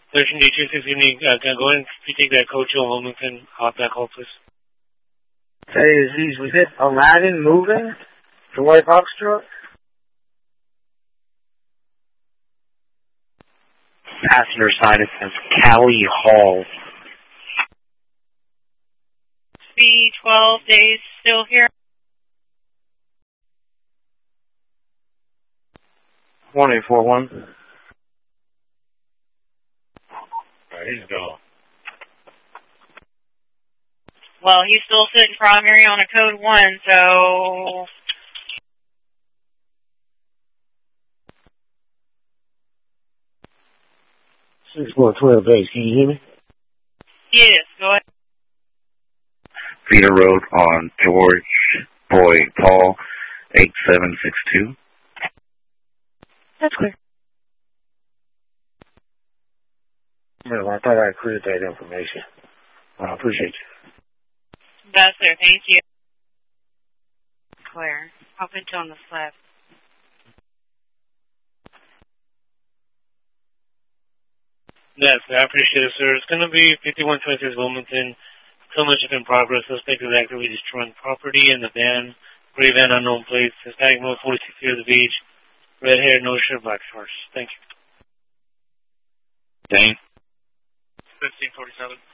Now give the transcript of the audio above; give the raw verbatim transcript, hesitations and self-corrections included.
thirteen D two six evening. Uh, can I go ahead and if you take that coach to Wilmington, hop that call, please? Hey, Aziz, was it Aladdin moving? The White Box truck? Passenger side, it says Callie Hall. B twelve days still here. one eight four one. Alright, he's gone. Well, he's still sitting primary on a code one, so... six one twelve base, can you hear me? Yes, go ahead. Feeder Road on George Boy Paul, eight seven six two. That's clear. Well, I thought I cleared that information. Well, I appreciate you. That's there, thank you. Clear. Hop into on the slab. Yes, I appreciate it, sir. It's going to be fifty-one twenty-six Wilmington. Commission in progress. Suspect is actively destroying property in the van. Gray van, unknown plates. Hispanic male, forty-six years of age. Red hair, no shirt, black shorts. Thank you. Dane? fifteen forty-seven.